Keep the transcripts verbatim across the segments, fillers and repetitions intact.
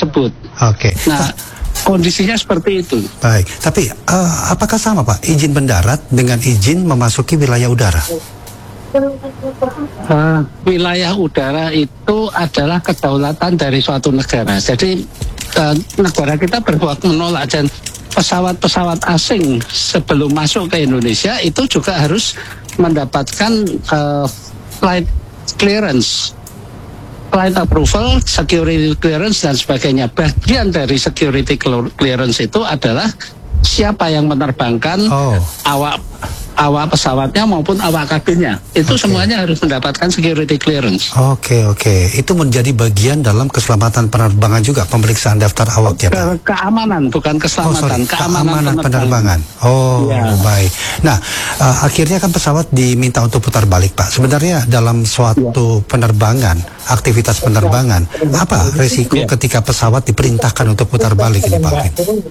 tersebut. Oke. Nah, kondisinya seperti itu. Baik, tapi uh, apakah sama Pak izin mendarat dengan izin memasuki wilayah udara? Uh, wilayah udara itu adalah kedaulatan dari suatu negara. Jadi uh, negara kita berhak menolak, dan pesawat-pesawat asing sebelum masuk ke Indonesia itu juga harus mendapatkan uh, flight clearance, flight approval, security clearance dan sebagainya. Bagian dari security clearance itu adalah siapa yang menerbangkan oh. awak awak pesawatnya maupun awak kabinnya. Itu okay. semuanya harus mendapatkan security clearance. Oke, okay, oke. Okay. Itu menjadi bagian dalam keselamatan penerbangan juga, pemeriksaan daftar awak ya, Pak? Ke keamanan, bukan keselamatan. Oh, sorry. Keamanan, keamanan penerbangan. penerbangan. Oh, ya. Baik. Nah, uh, akhirnya kan pesawat diminta untuk putar balik, Pak. Sebenarnya dalam suatu ya. penerbangan, aktivitas penerbangan, apa resiko ya. ketika pesawat diperintahkan untuk putar balik ini, Pak?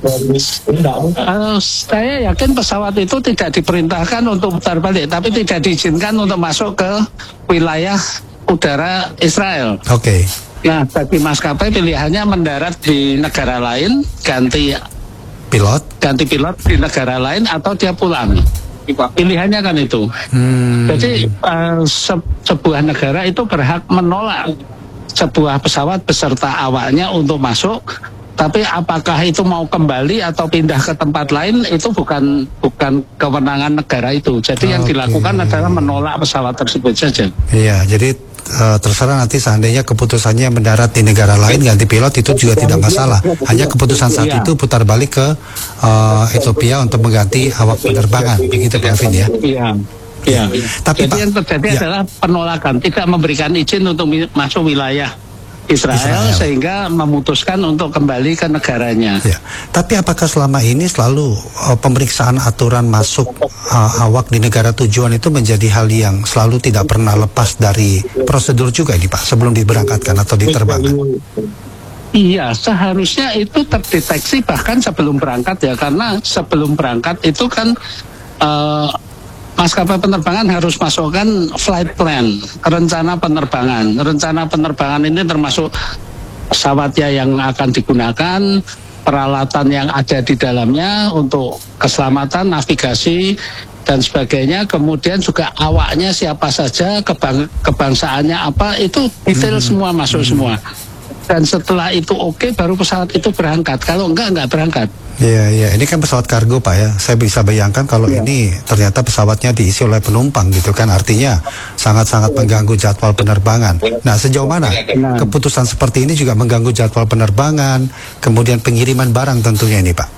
Uh, saya yakin pesawat itu tidak diperintahkan untuk putar balik, tapi tidak diizinkan untuk masuk ke wilayah udara Israel. Oke. Okay. Nah, bagi maskapai pilihannya mendarat di negara lain, ganti pilot, ganti pilot di negara lain, atau dia pulang. Pilihannya kan itu. Hmm. Jadi uh, se sebuah negara itu berhak menolak sebuah pesawat beserta awaknya untuk masuk. Tapi apakah itu mau kembali atau pindah ke tempat lain, itu bukan bukan kewenangan negara itu. Jadi okay. yang dilakukan adalah menolak pesawat tersebut saja. Iya, jadi uh, terserah nanti seandainya keputusannya mendarat di negara lain ganti pilot itu juga tidak masalah. Hanya keputusan saat iya. itu putar balik ke uh, Ethiopia untuk mengganti awak penerbangan. Begitu Pak Alvin ya? Iya. Iya. Tapi Jadi Pak, yang terjadi ya. adalah penolakan, tidak memberikan izin untuk masuk wilayah Israel, Israel sehingga memutuskan untuk kembali ke negaranya. Ya. Tapi apakah selama ini selalu uh, pemeriksaan aturan masuk uh, awak di negara tujuan itu menjadi hal yang selalu tidak pernah lepas dari prosedur juga ini Pak, sebelum diberangkatkan atau diterbangkan? Iya, seharusnya itu terdeteksi bahkan sebelum berangkat ya, karena sebelum berangkat itu kan uh, maskapai penerbangan harus masukkan flight plan, rencana penerbangan. Rencana penerbangan ini termasuk pesawatnya yang akan digunakan, peralatan yang ada di dalamnya untuk keselamatan, navigasi, dan sebagainya. Kemudian juga awaknya siapa saja, kebang kebangsaannya apa, itu detail hmm. semua masuk hmm. semua. Dan setelah itu oke, okay, baru pesawat itu berangkat. Kalau enggak, enggak berangkat. Iya, iya. Ini kan pesawat kargo Pak ya. Saya bisa bayangkan kalau ya. ini ternyata pesawatnya diisi oleh penumpang gitu kan. Artinya sangat-sangat mengganggu jadwal penerbangan. Nah, sejauh mana nah. keputusan seperti ini juga mengganggu jadwal penerbangan, kemudian pengiriman barang tentunya ini Pak?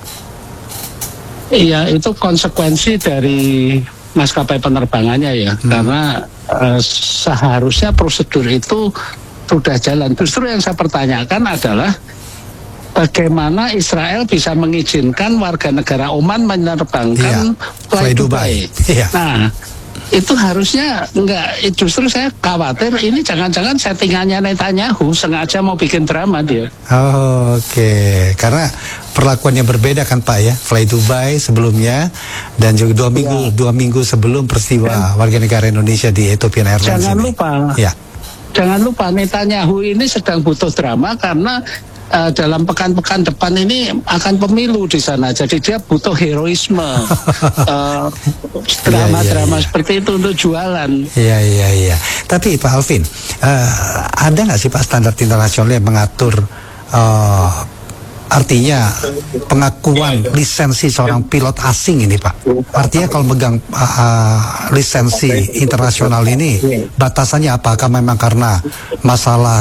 Iya, itu konsekuensi dari maskapai penerbangannya ya. Hmm. Karena uh, seharusnya prosedur itu sudah jalan. Justru yang saya pertanyakan adalah bagaimana Israel bisa mengizinkan warga negara Oman menerbangkan iya, fly Dubai. Iya. Nah, itu harusnya enggak. Justru saya khawatir ini jangan-jangan settingannya Netanyahu sengaja mau bikin drama dia. Oh, Oke, okay. Karena perlakuannya berbeda kan Pak ya, fly Dubai sebelumnya dan juga dua minggu ya. dua minggu sebelum peristiwa dan, warga negara Indonesia di Ethiopian Airlines. Jangan ini. lupa. Ya. Jangan lupa Netanyahu ini sedang butuh drama karena uh, dalam pekan-pekan depan ini akan pemilu di sana. Jadi dia butuh heroisme, uh, drama-drama ya, ya, ya. seperti itu untuk jualan. Iya, iya, iya. Tapi Pak Alvin, uh, ada nggak sih Pak standar internasional yang mengatur uh, artinya pengakuan lisensi seorang pilot asing ini Pak? Artinya kalau megang uh, uh, lisensi internasional ini batasannya apakah memang karena masalah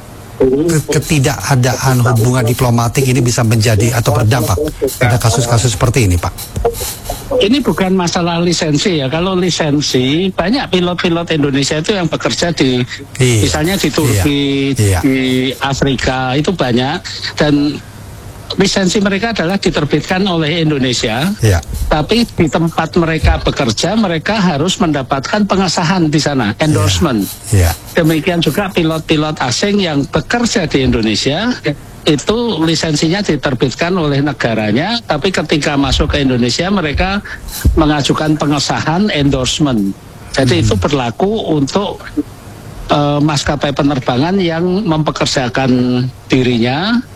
ketidakadaan hubungan diplomatik ini bisa menjadi atau berdampak pada kasus-kasus seperti ini Pak? Ini bukan masalah lisensi ya. Kalau lisensi, banyak pilot-pilot Indonesia itu yang bekerja di iya, misalnya di Turki, iya, di Afrika, itu banyak. Dan lisensi mereka adalah diterbitkan oleh Indonesia, ya. Tapi di tempat mereka bekerja, mereka harus mendapatkan pengesahan di sana, endorsement. Ya. Ya. Demikian juga pilot-pilot asing yang bekerja di Indonesia, itu lisensinya diterbitkan oleh negaranya, tapi ketika masuk ke Indonesia, mereka mengajukan pengesahan endorsement. Jadi hmm. itu berlaku untuk uh, maskapai penerbangan yang mempekerjakan dirinya